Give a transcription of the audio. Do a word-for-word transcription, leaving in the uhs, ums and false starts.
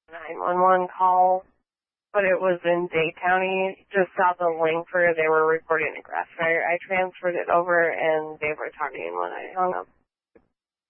nine one one call, but it was in Dade County. Just saw the link where they were reporting a grass fire. I transferred it over, and they were talking when I hung up.